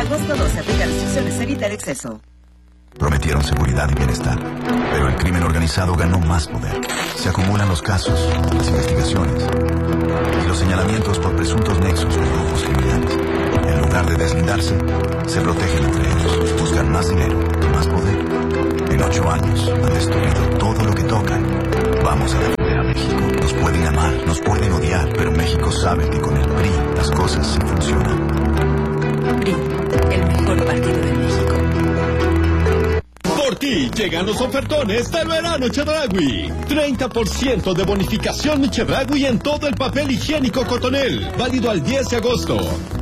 agosto 12, aplica restricciones, evitar exceso. Prometieron seguridad y bienestar, pero el crimen organizado ganó más poder. Se acumulan los casos, las investigaciones y los señalamientos por presuntos nexos con grupos criminales. En lugar de deslindarse, se protegen entre ellos, buscan más dinero y más poder. En 8 años han destruido todo lo que tocan. Vamos a defender a México. Nos pueden amar, nos pueden odiar, pero México sabe que con el PRI las cosas sí funcionan. PRI, el mejor partido de México. Por ti llegan los ofertones del verano Chedraui. 30% de bonificación Chedraui en todo el papel higiénico Cotonel. Válido al 10 de agosto.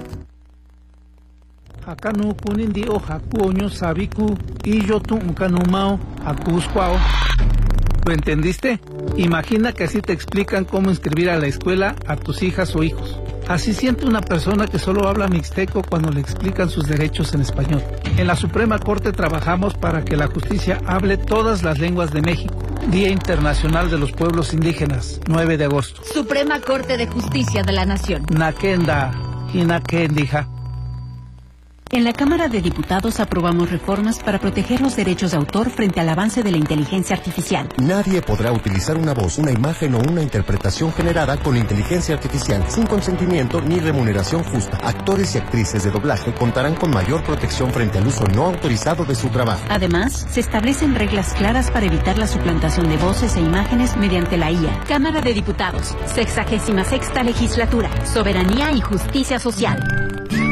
Hakanu kunindi o hakuoño sabiku y yo tu unkanumao hakusquao. ¿Lo entendiste? Imagina que así te explican cómo inscribir a la escuela a tus hijas o hijos. Así siente una persona que solo habla mixteco cuando le explican sus derechos en español. En la Suprema Corte trabajamos para que la justicia hable todas las lenguas de México. Día Internacional de los Pueblos Indígenas, 9 de agosto. Suprema Corte de Justicia de la Nación. Nakenda, Hinakendija. En la Cámara de Diputados aprobamos reformas para proteger los derechos de autor frente al avance de la inteligencia artificial. Nadie podrá utilizar una voz, una imagen o una interpretación generada con inteligencia artificial sin consentimiento ni remuneración justa. Actores y actrices de doblaje contarán con mayor protección frente al uso no autorizado de su trabajo. Además, se establecen reglas claras para evitar la suplantación de voces e imágenes mediante la IA. Cámara de Diputados, 66ª Legislatura, Soberanía y Justicia Social.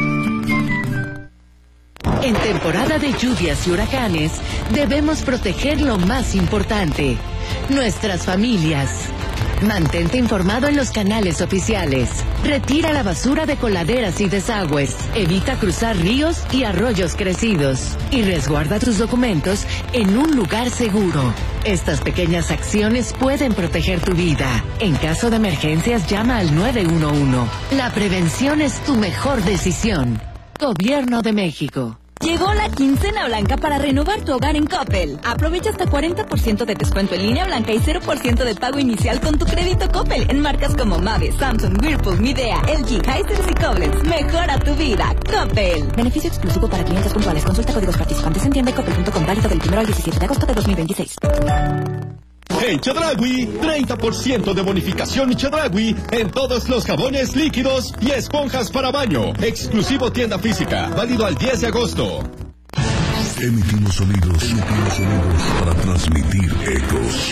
En temporada de lluvias y huracanes, debemos proteger lo más importante, nuestras familias. Mantente informado en los canales oficiales. Retira la basura de coladeras y desagües. Evita cruzar ríos y arroyos crecidos. Y resguarda tus documentos en un lugar seguro. Estas pequeñas acciones pueden proteger tu vida. En caso de emergencias, llama al 911. La prevención es tu mejor decisión. Gobierno de México. Llegó la quincena blanca para renovar tu hogar en Coppel. Aprovecha hasta 40% de descuento en línea blanca y 0% de pago inicial con tu crédito Coppel en marcas como Mave, Samsung, Whirlpool, Midea, LG, Hisense y Koblenz. Mejora tu vida, Coppel. Beneficio exclusivo para clientes puntuales. Consulta códigos participantes en tienda y coppel.com, válido del 1 al 17 de agosto de 2026. En Chedraui, 30% de bonificación Chedraui en todos los jabones líquidos y esponjas para baño. Exclusivo tienda física, válido al 10 de agosto. Emitimos sonidos para transmitir ecos.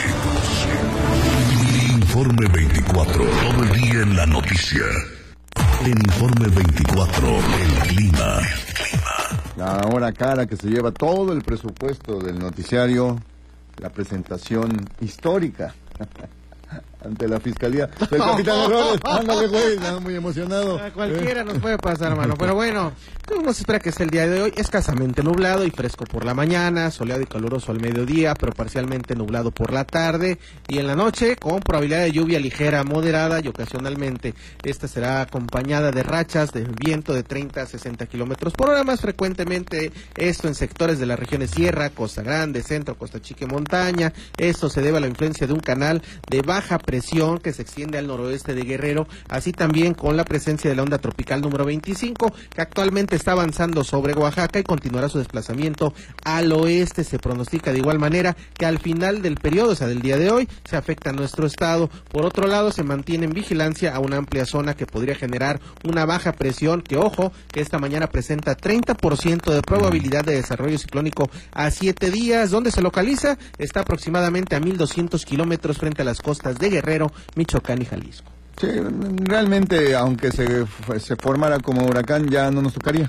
Informe 24, todo el día en la noticia. En Informe 24, el clima. La hora cara que se lleva todo el presupuesto del noticiario. La presentación histórica ante la fiscalía del capitán Errores. Ándale, güey, estaba muy emocionado. A cualquiera nos puede pasar, hermano. Pero bueno, vamos a esperar que sea el día de hoy. Escasamente nublado y fresco por la mañana, soleado y caluroso al mediodía, pero parcialmente nublado por la tarde. Y en la noche, con probabilidad de lluvia ligera, moderada y ocasionalmente. Esta será acompañada de rachas de viento de 30 a 60 kilómetros por hora. Más frecuentemente, esto en sectores de las regiones Sierra, Costa Grande, Centro, Costa Chica y Montaña. Esto se debe a la influencia de un canal de baja presión que se extiende al noroeste de Guerrero, así también con la presencia de la onda tropical número 25, que actualmente está avanzando sobre Oaxaca y continuará su desplazamiento al oeste. Se pronostica de igual manera que al final del periodo, o sea, del día de hoy, se afecta a nuestro estado. Por otro lado, se mantiene en vigilancia a una amplia zona que podría generar una baja presión, que ojo, que esta mañana presenta 30% de probabilidad de desarrollo ciclónico a 7 días. ¿Dónde se localiza? Está aproximadamente a 1,200 kilómetros frente a las costas de Guerrero, Michoacán y Jalisco. Sí, realmente, aunque se formara como huracán, ya no nos tocaría.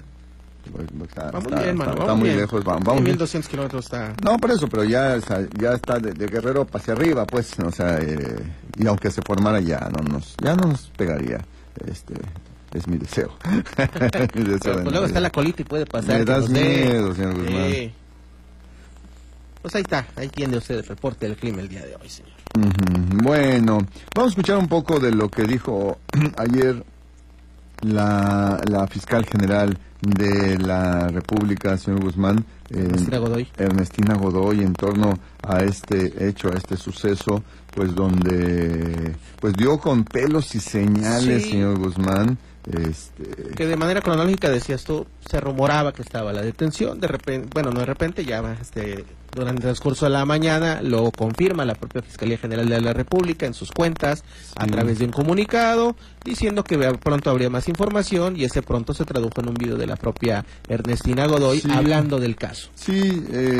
Está muy lejos, vamos 1,200 kilómetros está. No, por eso, pero ya está de Guerrero hacia arriba, pues, o sea, y aunque se formara ya no nos pegaría, es mi deseo. Mi deseo. Pues luego está la colita y puede pasar. Me das miedo, señor Guzmán. Pues ahí está, ahí tiene usted el reporte del clima el día de hoy, señor. Bueno, vamos a escuchar un poco de lo que dijo ayer la fiscal general de la República, señor Guzmán, Ernestina Godoy, en torno a este hecho, a este suceso, pues donde pues dio con pelos y señales, sí, señor Guzmán. Que de manera cronológica, decías tú, se rumoraba que estaba la detención, de repente, bueno, no de repente, ya durante el transcurso de la mañana lo confirma la propia Fiscalía General de la República en sus cuentas, sí, a través de un comunicado, diciendo que pronto habría más información, y ese pronto se tradujo en un video de la propia Ernestina Godoy, sí, hablando del caso. Sí,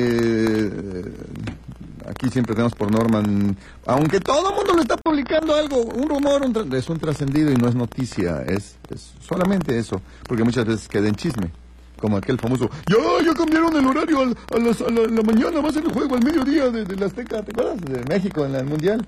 aquí siempre tenemos por norma, aunque todo el mundo lo está publicando algo, un rumor es un trascendido y no es noticia, es solamente eso, porque muchas veces queda en chisme, como aquel famoso, ya cambiaron el horario a la mañana, va a ser el juego al mediodía de la Azteca, ¿te acuerdas? De México en el Mundial.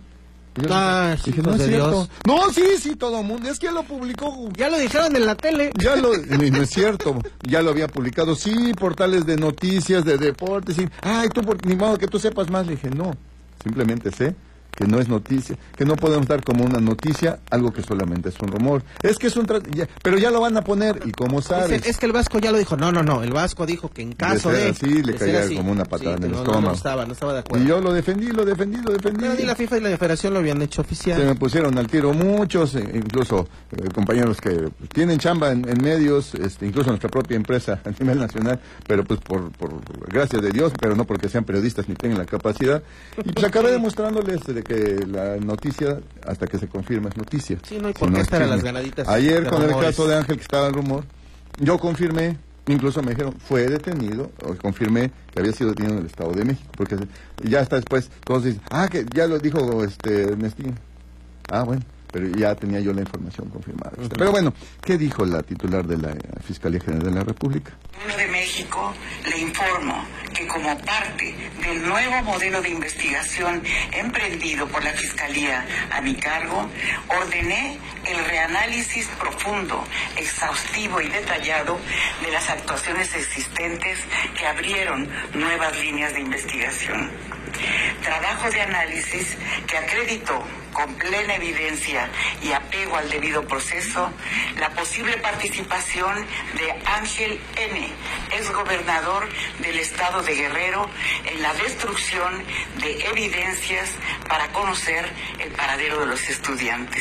Dije, no es cierto. No, sí, todo el mundo, es que lo publicó. Ya lo dijeron en la tele. No es cierto, ya lo había publicado, sí, portales de noticias, de deportes, sí. Ay, ni modo que tú sepas más. Le dije, no, simplemente sé que no es noticia, que no podemos dar como una noticia algo que solamente es un rumor. Es que es pero ya lo van a poner, y ¿cómo sabes? Es que el Vasco ya lo dijo, no, el Vasco dijo que en caso de... así, le caía así, como una patada en el estómago. No estaba de acuerdo. Y yo lo defendí. Pero ni la FIFA y la Federación lo habían hecho oficial. Se me pusieron al tiro muchos, incluso compañeros que tienen chamba en medios, incluso nuestra propia empresa a nivel nacional, pero pues por gracias de Dios, pero no porque sean periodistas ni tengan la capacidad. Y pues acabé demostrándoles de que la noticia, hasta que se confirma, es noticia. Sí, no hay por qué estar a las ganaditas. Ayer con el caso de Ángel, que estaba en rumor, yo confirmé, incluso me dijeron, fue detenido, o confirmé que había sido detenido en el Estado de México, porque ya hasta después todos dicen, que ya lo dijo Ernestina. Bueno, pero ya tenía yo la información confirmada. Uh-huh. Pero bueno, ¿qué dijo la titular de la Fiscalía General de la República? De México, le informo que como parte del nuevo modelo de investigación emprendido por la Fiscalía a mi cargo, ordené el reanálisis profundo, exhaustivo y detallado de las actuaciones existentes que abrieron nuevas líneas de investigación. Trabajo de análisis que acreditó con plena evidencia y apego al debido proceso la posible participación de Ángel N., exgobernador del estado de Guerrero, en la destrucción de evidencias para conocer el paradero de los estudiantes.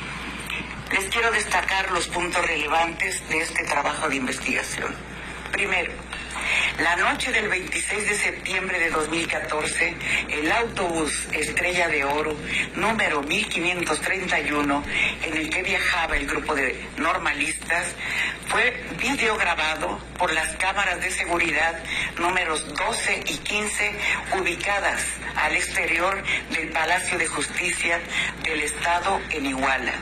Les quiero destacar los puntos relevantes de este trabajo de investigación. Primero, la noche del 26 de septiembre de 2014, el autobús Estrella de Oro, número 1531, en el que viajaba el grupo de normalistas, fue videograbado por las cámaras de seguridad números 12 y 15, ubicadas al exterior del Palacio de Justicia del Estado en Iguala.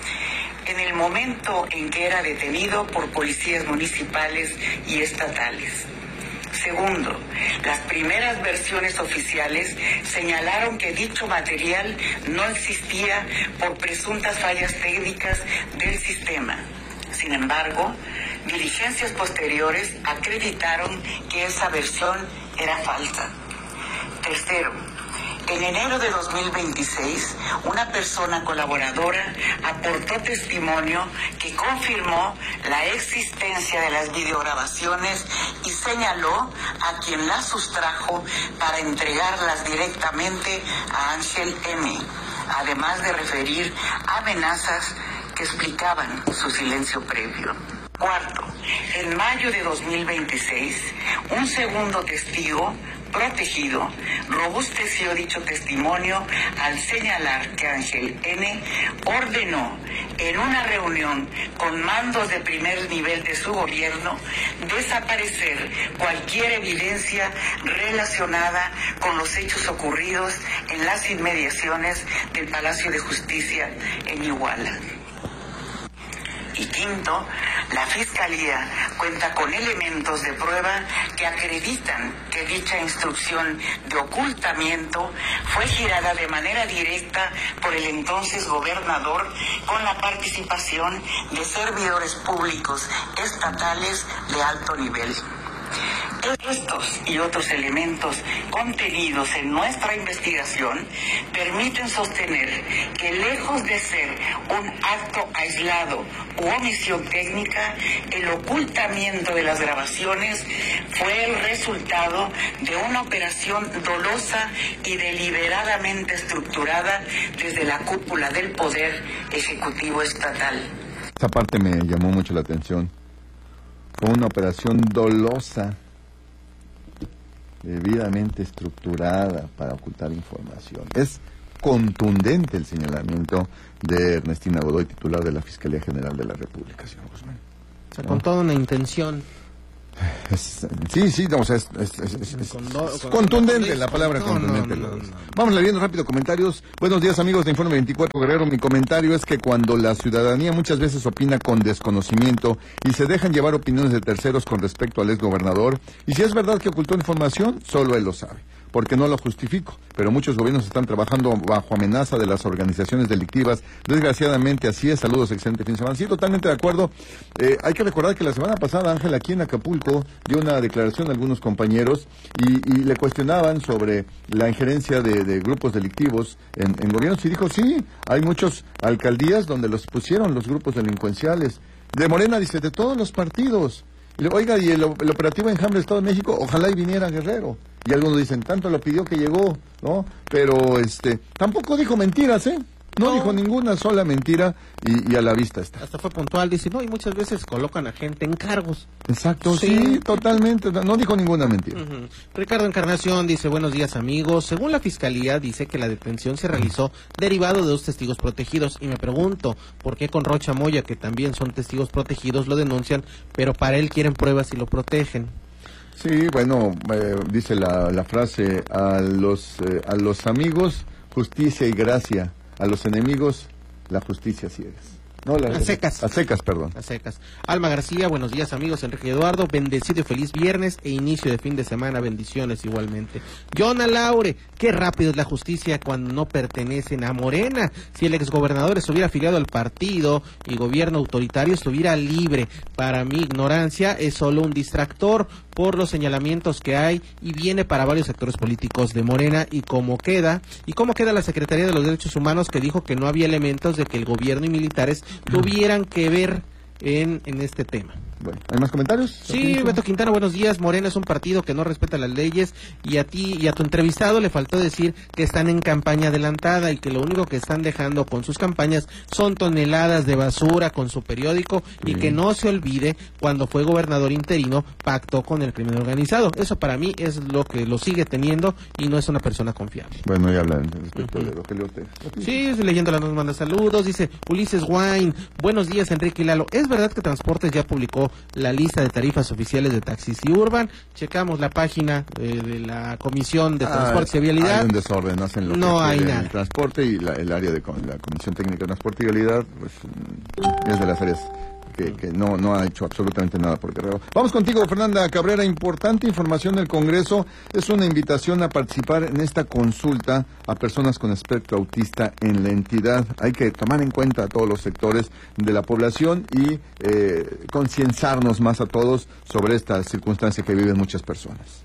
En el momento en que era detenido por policías municipales y estatales. Segundo, las primeras versiones oficiales señalaron que dicho material no existía por presuntas fallas técnicas del sistema. Sin embargo, diligencias posteriores acreditaron que esa versión era falsa. Tercero, en enero de 2026, una persona colaboradora aportó testimonio que confirmó la existencia de las videograbaciones y señaló a quien las sustrajo para entregarlas directamente a Ángel M., además de referir amenazas que explicaban su silencio previo. Cuarto, en mayo de 2026, un segundo testigo protegido robusteció dicho testimonio al señalar que Ángel N. ordenó en una reunión con mandos de primer nivel de su gobierno desaparecer cualquier evidencia relacionada con los hechos ocurridos en las inmediaciones del Palacio de Justicia en Iguala. Y quinto, la Fiscalía cuenta con elementos de prueba que acreditan que dicha instrucción de ocultamiento fue girada de manera directa por el entonces gobernador con la participación de servidores públicos estatales de alto nivel. Estos y otros elementos contenidos en nuestra investigación permiten sostener que lejos de ser un acto aislado u omisión técnica, el ocultamiento de las grabaciones fue el resultado de una operación dolosa y deliberadamente estructurada desde la cúpula del Poder Ejecutivo Estatal. Esa parte me llamó mucho la atención. Fue una operación dolosa, debidamente estructurada para ocultar información. Es contundente el señalamiento de Ernestina Godoy, titular de la Fiscalía General de la República, señor Guzmán. O sea, con toda una intención. Sí, no, o sea, es contundente la palabra contundente. No. Vamos leyendo rápido comentarios. Buenos días, amigos de Informe 24 Guerrero. Mi comentario es que cuando la ciudadanía muchas veces opina con desconocimiento y se dejan llevar opiniones de terceros con respecto al exgobernador, y si es verdad que ocultó información, solo él lo sabe, porque no lo justifico, pero muchos gobiernos están trabajando bajo amenaza de las organizaciones delictivas. Desgraciadamente así es. Saludos, excelente fin de semana. Sí, totalmente de acuerdo. Hay que recordar que la semana pasada Ángel aquí en Acapulco dio una declaración a algunos compañeros y le cuestionaban sobre la injerencia de grupos delictivos en gobiernos, y dijo, sí, hay muchas alcaldías donde los pusieron los grupos delincuenciales. De Morena, dice, de todos los partidos. Y oiga, y el operativo Enjambre Estado de México, ojalá y viniera Guerrero. Y algunos dicen, tanto lo pidió que llegó, ¿no? Pero tampoco dijo mentiras, ¿eh? No dijo ninguna sola mentira y a la vista está. Hasta fue puntual, dice, no, y muchas veces colocan a gente en cargos. Exacto, sí, totalmente, no dijo ninguna mentira. Ricardo Encarnación dice, buenos días, amigos. Según la Fiscalía, dice que la detención se realizó derivado de 2 testigos protegidos. Y me pregunto, ¿por qué con Rocha Moya, que también son testigos protegidos, lo denuncian, pero para él quieren pruebas y lo protegen? Sí, bueno, dice la frase, a los amigos, justicia y gracia. A los enemigos, la justicia ciegas. No, a secas. A secas, perdón. A secas. Alma García, buenos días, amigos. Enrique Eduardo, bendecido y feliz viernes e inicio de fin de semana. Bendiciones igualmente. Jonah Laure, qué rápido es la justicia cuando no pertenecen a Morena. Si el exgobernador estuviera afiliado al partido y gobierno autoritario, estuviera libre. Para mi ignorancia es solo un distractor por los señalamientos que hay y viene para varios sectores políticos de Morena. Y cómo queda la Secretaría de los Derechos Humanos, que dijo que no había elementos de que el gobierno y militares tuvieran que ver en este tema. Bueno, ¿hay más comentarios? Sí, Beto Quintana, buenos días. Morena es un partido que no respeta las leyes, y a ti y a tu entrevistado le faltó decir que están en campaña adelantada y que lo único que están dejando con sus campañas son toneladas de basura con su periódico, y que no se olvide, cuando fue gobernador interino pactó con el crimen organizado. Eso para mí es lo que lo sigue teniendo y no es una persona confiable. Bueno, ya hablan respecto de Rogelio Ortega. Sí, leyéndola nos manda saludos. Dice Ulises Wine, buenos días, Enrique y Lalo. ¿Es verdad que Transportes ya publicó la lista de tarifas oficiales de taxis y urban? Checamos la página de la Comisión de Transportes y Vialidad. Hay un desorden, hacen lo no que hay nada. El transporte y el área de la Comisión Técnica de Transporte y Vialidad, pues es de las áreas que no ha hecho absolutamente nada por Guerrero. Vamos contigo, Fernanda Cabrera. Importante información del Congreso. Es una invitación a participar en esta consulta a personas con espectro autista en la entidad. Hay que tomar en cuenta a todos los sectores de la población y concienciarnos más a todos sobre esta circunstancia que viven muchas personas.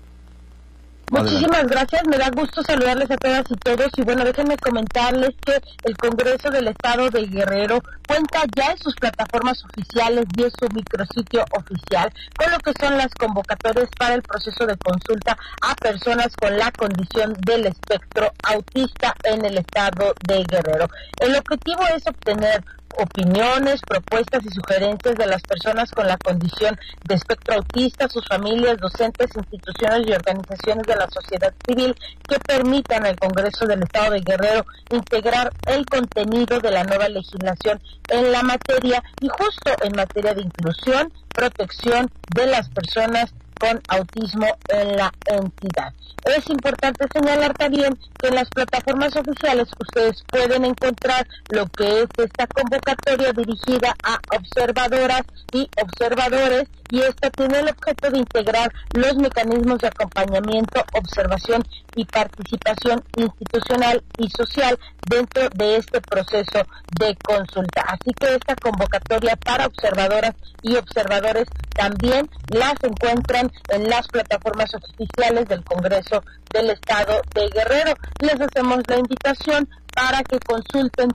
Muchísimas gracias, me da gusto saludarles a todas y todos, y bueno, déjenme comentarles que el Congreso del Estado de Guerrero cuenta ya en sus plataformas oficiales y en su micrositio oficial con lo que son las convocatorias para el proceso de consulta a personas con la condición del espectro autista en el Estado de Guerrero. El objetivo es obtener opiniones, propuestas y sugerencias de las personas con la condición de espectro autista, sus familias, docentes, instituciones y organizaciones de la sociedad civil que permitan al Congreso del Estado de Guerrero integrar el contenido de la nueva legislación en la materia, y justo en materia de inclusión, protección de las personas con autismo en la entidad. Es importante señalar también que en las plataformas oficiales ustedes pueden encontrar lo que es esta convocatoria dirigida a observadoras y observadores, y esta tiene el objeto de integrar los mecanismos de acompañamiento, observación y participación institucional y social dentro de este proceso de consulta. Así que esta convocatoria para observadoras y observadores también las encuentran también en las plataformas oficiales del Congreso del Estado de Guerrero. Les hacemos la invitación para que consulten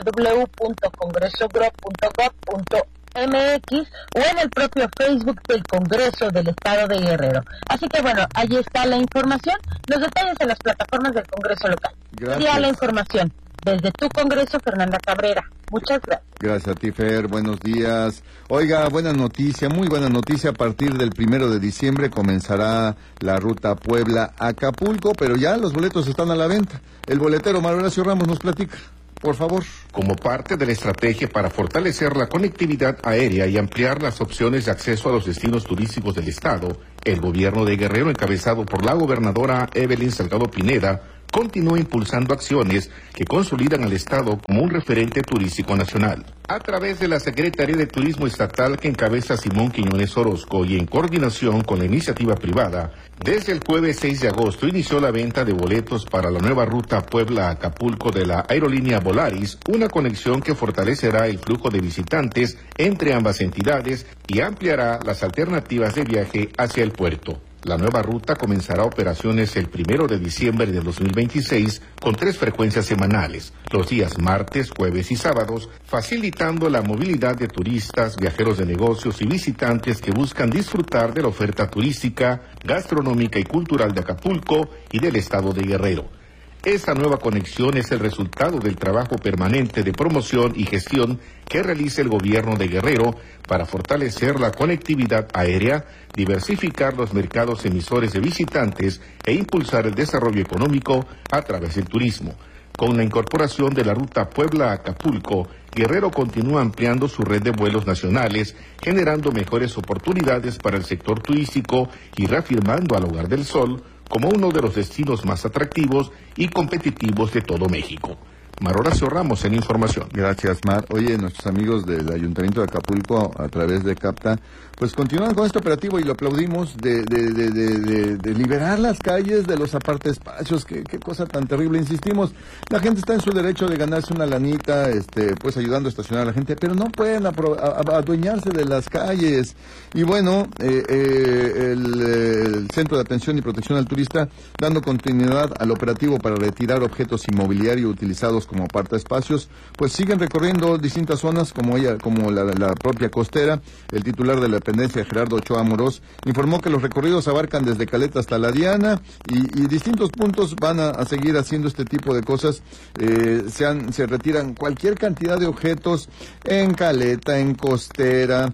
www.congresogro.gov.mx o en el propio Facebook del Congreso del Estado de Guerrero. Así que bueno, allí está la información, los detalles en las plataformas del Congreso local. Gracias. La información desde tu Congreso, Fernanda Cabrera. Muchas gracias. Gracias a ti, Fer. Buenos días. Oiga, buena noticia, muy buena noticia. A partir del 1 de diciembre comenzará la ruta Puebla-Acapulco, pero ya los boletos están a la venta. El boletero Mario Horacio Ramos nos platica. Por favor. Como parte de la estrategia para fortalecer la conectividad aérea y ampliar las opciones de acceso a los destinos turísticos del Estado, el gobierno de Guerrero, encabezado por la gobernadora Evelyn Salgado Pineda, continúa impulsando acciones que consolidan al Estado como un referente turístico nacional. A través de la Secretaría de Turismo Estatal que encabeza Simón Quiñones Orozco y en coordinación con la iniciativa privada, desde el jueves 6 de agosto inició la venta de boletos para la nueva ruta Puebla-Acapulco de la aerolínea Volaris, una conexión que fortalecerá el flujo de visitantes entre ambas entidades y ampliará las alternativas de viaje hacia el puerto. La nueva ruta comenzará operaciones el 1 de diciembre de 2026 con 3 frecuencias semanales, los días martes, jueves y sábados, facilitando la movilidad de turistas, viajeros de negocios y visitantes que buscan disfrutar de la oferta turística, gastronómica y cultural de Acapulco y del estado de Guerrero. Esta nueva conexión es el resultado del trabajo permanente de promoción y gestión que realiza el gobierno de Guerrero para fortalecer la conectividad aérea, diversificar los mercados emisores de visitantes e impulsar el desarrollo económico a través del turismo. Con la incorporación de la ruta Puebla-Acapulco, Guerrero continúa ampliando su red de vuelos nacionales, generando mejores oportunidades para el sector turístico y reafirmando al Hogar del Sol como uno de los destinos más atractivos y competitivos de todo México. Mar Horacio Ramos en información. Gracias, Mar. Oye, nuestros amigos del Ayuntamiento de Acapulco, a través de CAPTA, pues continúan con este operativo y lo aplaudimos de liberar las calles de los apartaespacios. Qué cosa tan terrible. Insistimos, la gente está en su derecho de ganarse una lanita, pues ayudando a estacionar a la gente, pero no pueden adueñarse de las calles. Y bueno, el Centro de Atención y Protección al Turista, dando continuidad al operativo para retirar objetos inmobiliarios utilizados como apartaespacios, pues siguen recorriendo distintas zonas como la propia costera. El titular de la dependencia, Gerardo Ochoa Amorós, informó que los recorridos abarcan desde Caleta hasta La Diana y distintos puntos van a seguir haciendo este tipo de cosas. Se retiran cualquier cantidad de objetos en Caleta, en costera,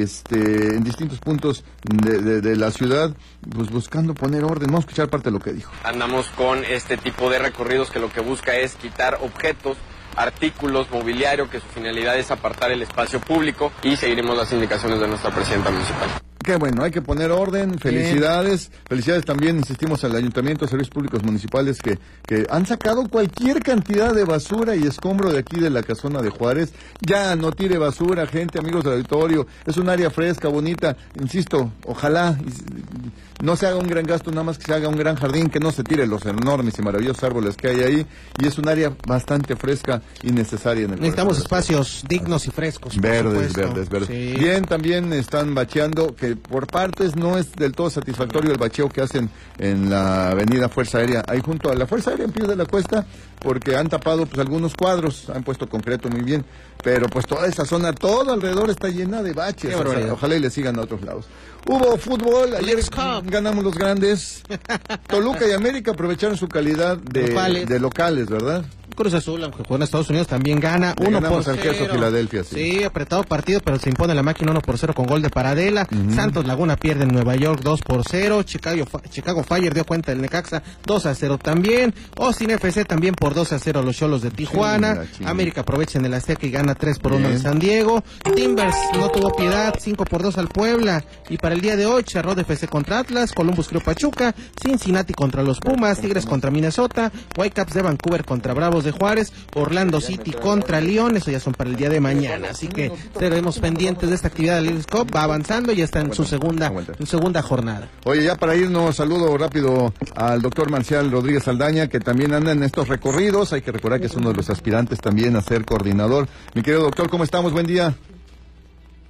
en distintos puntos de la ciudad, pues buscando poner orden. Vamos a escuchar parte de lo que dijo. Andamos con este tipo de recorridos que lo que busca es quitar objetos, artículos, mobiliario, que su finalidad es apartar el espacio público, y seguiremos las indicaciones de nuestra presidenta municipal. Qué bueno, hay que poner orden. Felicidades. Bien. Felicidades también, insistimos, al Ayuntamiento, Servicios Públicos Municipales que han sacado cualquier cantidad de basura y escombro de aquí de la casona de Juárez. Ya no tire basura, gente, amigos del auditorio. Es un área fresca, bonita. Insisto, ojalá no se haga un gran gasto, nada más que se haga un gran jardín, que no se tire los enormes y maravillosos árboles que hay ahí. Y es un área bastante fresca y necesaria en el Necesitamos espacios dignos y frescos. Verdes. Sí. Bien, también están bacheando, que por partes no es del todo satisfactorio el bacheo que hacen en la avenida Fuerza Aérea, ahí junto a la Fuerza Aérea en Pío de la Cuesta, porque han tapado pues algunos cuadros, han puesto concreto muy bien, pero pues toda esa zona, todo alrededor está llena de baches. O sea, ojalá y le sigan a otros lados. Hubo fútbol, ayer ganamos los grandes. Toluca y América aprovecharon su calidad de locales, ¿verdad? Cruz Azul, aunque jugó en Estados Unidos, también gana 1-0. Al queso Filadelfia, sí, apretado partido, pero se impone la máquina 1-0 con gol de Paradela. Santos Laguna pierde en Nueva York 2-0. Chicago Fire dio cuenta del Necaxa 2-0 también. Austin FC también por 2-0 los Xolos de Tijuana. América aprovecha en el Azteca y gana 3-1 en San Diego. Timbers no tuvo piedad, 5-2 al Puebla. Y para el día de hoy, Charlotte FC contra Atlas, Columbus Crew Pachuca, Cincinnati contra los Pumas, Tigres contra Minnesota, Whitecaps de Vancouver contra Bravos de Juárez, Orlando City contra León. Eso ya son para el día de mañana, así que estaremos pendientes de esta actividad. El Leagues Cup va avanzando y ya está en su segunda jornada. Oye, ya para irnos, saludo rápido al doctor Marcial Rodríguez Aldaña, que también anda en estos recorridos. Hay que recordar que es uno de los aspirantes también a ser coordinador. Mi querido doctor, ¿cómo estamos? Buen día.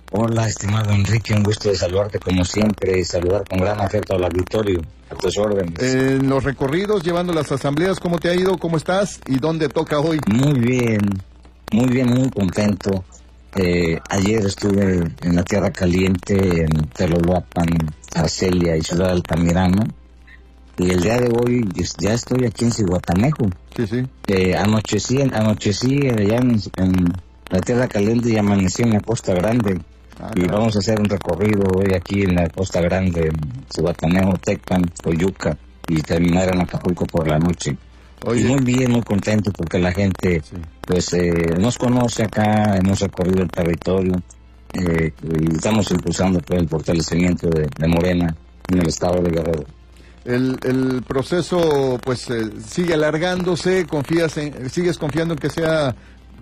Hola, estimado Enrique, un gusto de saludarte como siempre y saludar con gran afecto al auditorio, a tus órdenes. En los recorridos, llevando las asambleas, ¿cómo te ha ido? ¿Cómo estás? ¿Y dónde toca hoy? Muy bien, muy contento. Ayer estuve en la Tierra Caliente, en Teloloapan, Arcelia y Ciudad Altamirano. Y el día de hoy ya estoy aquí en Zihuatanejo. Sí. Anochecí allá en la Tierra Caliente y amanecí en la Costa Grande. Y vamos a hacer un recorrido hoy aquí en la Costa Grande, en Zihuatanejo, Tecpan, Coyuca, y terminar en Acapulco por la noche. Oye. Y muy bien, muy contento porque la gente nos conoce acá, hemos recorrido el territorio y estamos impulsando el fortalecimiento de Morena en el estado de Guerrero. El proceso sigue alargándose, sigues confiando en que sea